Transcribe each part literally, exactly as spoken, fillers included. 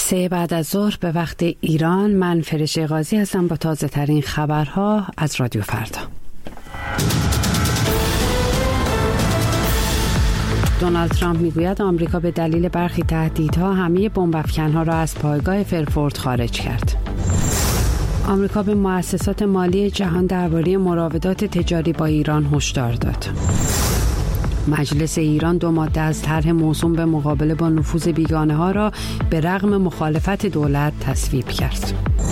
سه بعد از ظهر به وقت ایران. من فرشته قاضی هستم با تازه ترین خبرها از رادیو فردا. دونالد ترامپ میگوید آمریکا به دلیل برخی تهدیدها همه بمب افکنها را از پایگاه فرفورد خارج کرد. آمریکا به مؤسسات مالی جهان درباره مراودات تجاری با ایران هشدار داد. مجلس ایران دو ماده از طرح موسوم به مقابله با نفوذ بیگانه‌ها را به رغم مخالفت دولت تصویب کرد.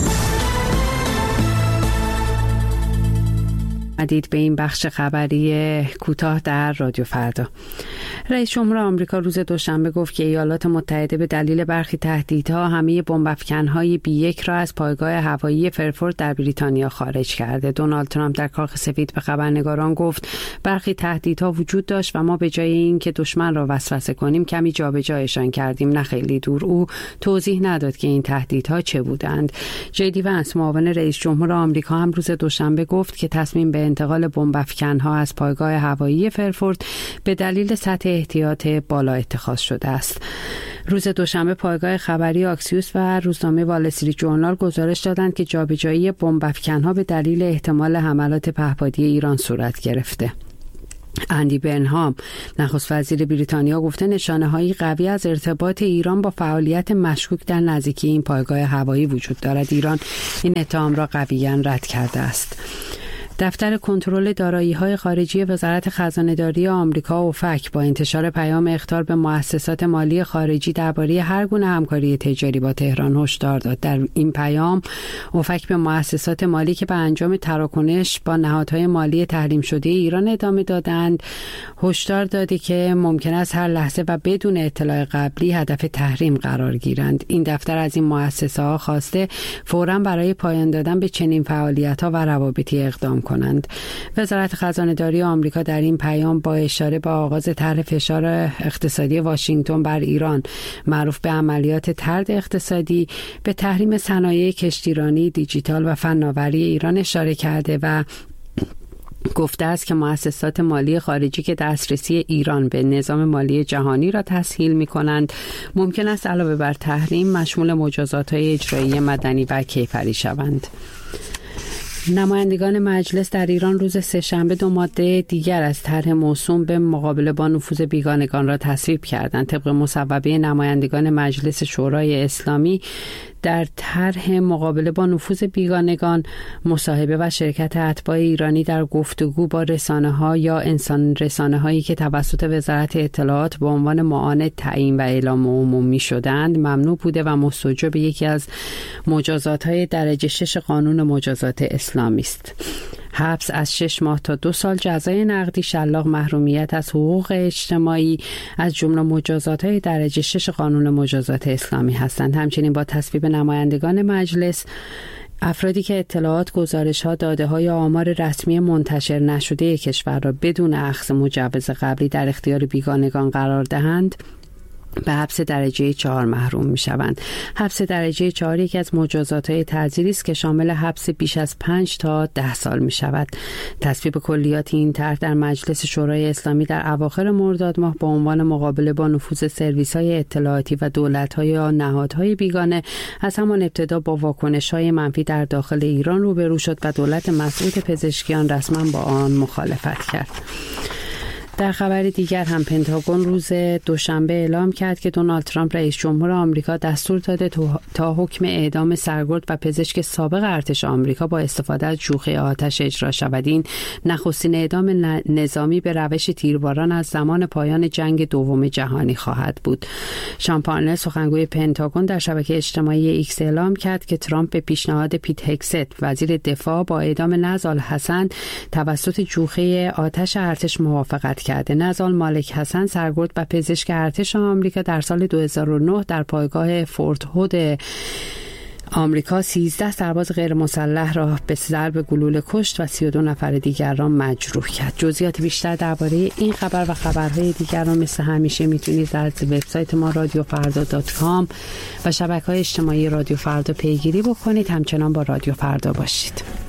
مدید به این بخش خبری کوتاه در رادیو فردا. رئیس جمهور آمریکا روز دوشنبه گفت که ایالات متحده به دلیل برخی تهدیدها همه بمب افکن‌های بی یک را از پایگاه هوایی فرفورد در بریتانیا خارج کرده. دونالد ترامپ در کاخ سفید به خبرنگاران گفت برخی تهدیدها وجود داشت و ما به جای اینکه دشمن را وسوسه کنیم کمی جابجایشان کردیم. نه خیلی دور. او توضیح نداد که این تهدیدها چه بودند. جدی ونس معاون رئیس جمهور آمریکا هم روز دوشنبه گفت که تصمیم به انتقال بمب افکن‌ها از پایگاه هوایی فرفورد به دلیل سطح احتیاط بالا اتخاذ شده است. روز دوشنبه پایگاه خبری آکسیوس و روزنامه وال استریت ژورنال گزارش دادند که جابجایی بمب افکن‌ها به دلیل احتمال حملات پهپادی ایران صورت گرفته. اندی برنهام نخست وزیر بریتانیا گفته نشانه‌های قوی از ارتباط ایران با فعالیت مشکوک در نزدیکی این پایگاه هوایی وجود دارد. ایران این اتهام را قویاً رد کرده است. دفتر کنترل دارایی‌های خارجی وزارت خزانه‌داری آمریکا اوفک با انتشار پیام اخطار به مؤسسات مالی خارجی درباره هر گونه همکاری تجاری با تهران هشدار داد. در این پیام اوفک به مؤسسات مالی که به انجام تراکنش با نهادهای مالی تحریم شده ایران ادامه دادند هشدار داده که ممکن است هر لحظه و بدون اطلاع قبلی هدف تحریم قرار گیرند. این دفتر از این مؤسسه‌ها خواسته فوراً برای پایان دادن به چنین فعالیت‌ها و روابطی اقدام کنند. وزارت خزانه‌داری آمریکا در این پیام با اشاره به آغاز طرح فشار اقتصادی واشنگتن بر ایران معروف به عملیات طرد اقتصادی به تحریم صنایع کشتیرانی، دیجیتال و فناوری ایران اشاره کرده و گفته است که مؤسسات مالی خارجی که دسترسی ایران به نظام مالی جهانی را تسهیل می‌کنند ممکن است علاوه بر تحریم مشمول مجازات‌های اجرایی مدنی و کیفری شوند. نمایندگان مجلس در ایران روز سه‌شنبه دو ماده دیگر از طرح موسوم به مقابله با نفوذ بیگانگان را تصویب کردند. طبق مصوبه نمایندگان مجلس شورای اسلامی در طرح مقابله با نفوذ بیگانگان، مصاحبه و شرکت اتباع ایرانی در گفتگو با رسانه‌ها یا انسان رسانه‌هایی که توسط وزارت اطلاعات به عنوان معاند تعیین و اعلام عمومی شدند ممنوع بوده و مستوجب یکی از مجازات‌های درجه شش قانون مجازات اسلامی است. حبس از شش ماه تا دو سال، جزای نقدی، شلاق، محرومیت از حقوق اجتماعی از جمله مجازات‌های درجه شش قانون مجازات اسلامی هستند. همچنین با تصویب نمایندگان مجلس افرادی که اطلاعات، گزارش‌ها، داده‌ها یا آمار رسمی منتشر نشده کشور را بدون اخذ مجوز قبلی در اختیار بیگانگان قرار دهند به حبس درجه چهار محروم می شوند. حبس درجه چهار یکی از مجازات‌های تعزیری است که شامل حبس بیش از پنج تا ده سال می شود. تصویب کلیات این طرح در مجلس شورای اسلامی در اواخر مرداد ماه با عنوان مقابله با نفوذ سرویس‌های اطلاعاتی و دولت‌های یا نهادهای بیگانه از همان ابتدا با واکنش‌های منفی در داخل ایران روبرو شد و دولت مسعود پزشکیان رسما با آن مخالفت کرد. در خبر دیگر هم پنتاگون روز دوشنبه اعلام کرد که دونالد ترامپ رئیس جمهور آمریکا دستور داده تا حکم اعدام سرگرد و پزشک سابق ارتش آمریکا با استفاده از جوخه آتش اجرا شود. این نخستین اعدام نظامی به روش تیرباران از زمان پایان جنگ دوم جهانی خواهد بود. شان پارنر سخنگوی پنتاگون در شبکه اجتماعی ایکس اعلام کرد که ترامپ به پیشنهاد پیت هگست وزیر دفاع با اعدام نزال حسن توسط جوخه آتش ارتش موافقت کرده. نزال مالک حسن سرگرد و پزشک ارتش آمریکا در سال دو هزار و نه در پایگاه فورت هود آمریکا سیزده سرباز غیر مسلح را به ضرب گلوله کشت و سی و دو نفر دیگر را مجروح کرد. جزئیات بیشتر درباره این خبر و خبرهای دیگر را مثل همیشه میتونید از وبسایت ما رادیو فردا دات کام و شبکه‌های اجتماعی رادیو فردا پیگیری بکنید. همچنان با رادیو فردا باشید.